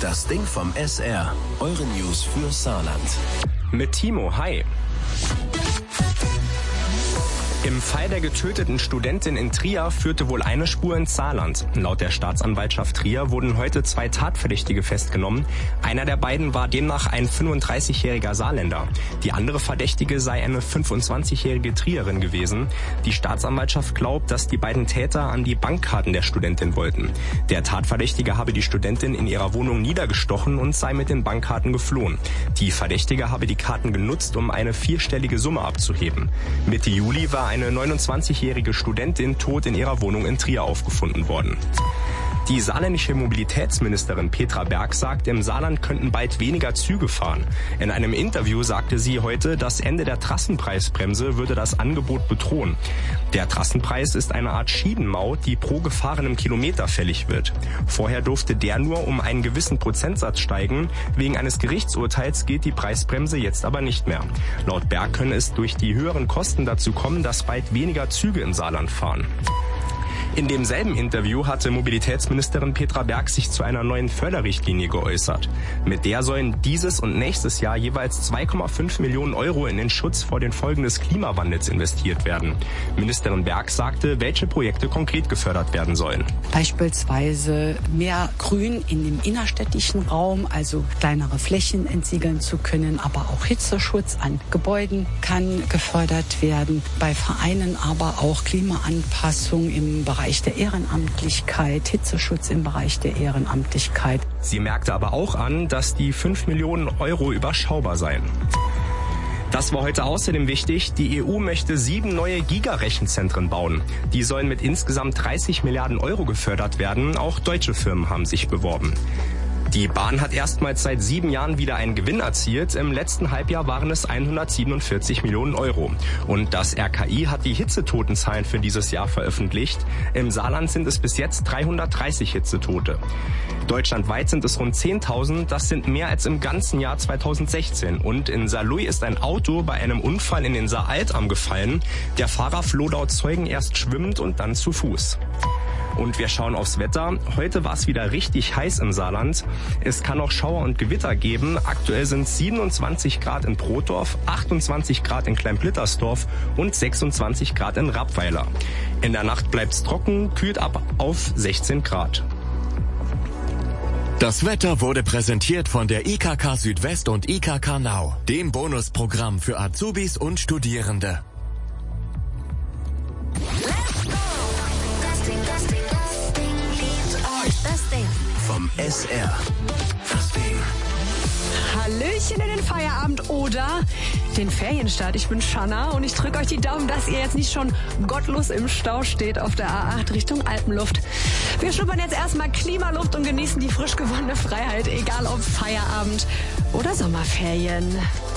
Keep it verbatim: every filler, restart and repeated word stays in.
Das Ding vom S R. Eure News für Saarland. Mit Timo, hi. Im Fall der getöteten Studentin in Trier führte wohl eine Spur ins Saarland. Laut der Staatsanwaltschaft Trier wurden heute zwei Tatverdächtige festgenommen. Einer der beiden war demnach ein fünfunddreißigjähriger Saarländer. Die andere Verdächtige sei eine fünfundzwanzigjährige Trierin gewesen. Die Staatsanwaltschaft glaubt, dass die beiden Täter an die Bankkarten der Studentin wollten. Der Tatverdächtige habe die Studentin in ihrer Wohnung niedergestochen und sei mit den Bankkarten geflohen. Die Verdächtige habe die Karten genutzt, um eine vierstellige Summe abzuheben. Mitte Juli war eine neunundzwanzigjährige Studentin tot in ihrer Wohnung in Trier aufgefunden worden. Die saarländische Mobilitätsministerin Petra Berg sagt, im Saarland könnten bald weniger Züge fahren. In einem Interview sagte sie heute, das Ende der Trassenpreisbremse würde das Angebot bedrohen. Der Trassenpreis ist eine Art Schienenmaut, die pro gefahrenem Kilometer fällig wird. Vorher durfte der nur um einen gewissen Prozentsatz steigen. Wegen eines Gerichtsurteils gilt die Preisbremse jetzt aber nicht mehr. Laut Berg könne es durch die höheren Kosten dazu kommen, dass bald weniger Züge im Saarland fahren. In demselben Interview hatte Mobilitätsministerin Petra Berg sich zu einer neuen Förderrichtlinie geäußert. Mit der sollen dieses und nächstes Jahr jeweils zwei Komma fünf Millionen Euro in den Schutz vor den Folgen des Klimawandels investiert werden. Ministerin Berg sagte, welche Projekte konkret gefördert werden sollen. Beispielsweise mehr Grün in dem innerstädtischen Raum, also kleinere Flächen entsiegeln zu können, aber auch Hitzeschutz an Gebäuden kann gefördert werden. Bei Vereinen aber auch Klimaanpassung im Bereich der Ehrenamtlichkeit, Hitzeschutz im Bereich der Ehrenamtlichkeit. Sie merkte aber auch an, dass die fünf Millionen Euro überschaubar seien. Das war heute außerdem wichtig. Die E U möchte sieben neue Giga-Rechenzentren bauen. Die sollen mit insgesamt dreißig Milliarden Euro gefördert werden. Auch deutsche Firmen haben sich beworben. Die Bahn hat erstmals seit sieben Jahren wieder einen Gewinn erzielt. Im letzten Halbjahr waren es hundertsiebenundvierzig Millionen Euro. Und das R K I hat die Hitzetotenzahlen für dieses Jahr veröffentlicht. Im Saarland sind es bis jetzt dreihundertdreißig Hitzetote. Deutschlandweit sind es rund zehntausend. Das sind mehr als im ganzen Jahr zweitausendsechzehn. Und in Saarlouis ist ein Auto bei einem Unfall in den Saar-Altarm gefallen. Der Fahrer floh laut Zeugen erst schwimmend und dann zu Fuß. Und wir schauen aufs Wetter. Heute war es wieder richtig heiß im Saarland. Es kann auch Schauer und Gewitter geben. Aktuell sind es siebenundzwanzig Grad in Brotdorf, achtundzwanzig Grad in Kleinblittersdorf und sechsundzwanzig Grad in Rappweiler. In der Nacht bleibt es trocken, kühlt ab auf sechzehn Grad. Das Wetter wurde präsentiert von der I K K Südwest und I K K Now, dem Bonusprogramm für Azubis und Studierende. Vom S R. Das Ding. Hallöchen in den Feierabend oder den Ferienstart. Ich bin Shanna und ich drücke euch die Daumen, dass ihr jetzt nicht schon gottlos im Stau steht auf der A acht Richtung Alpenluft. Wir schnuppern jetzt erstmal Klimaluft und genießen die frisch gewonnene Freiheit, egal ob Feierabend oder Sommerferien.